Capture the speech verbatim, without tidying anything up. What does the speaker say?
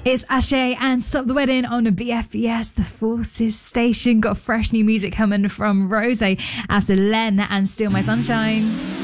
It's Ashay and Stop the Wedding on B F B S, the Forces station. Got fresh new music coming from Rose after Len and Steal My Sunshine.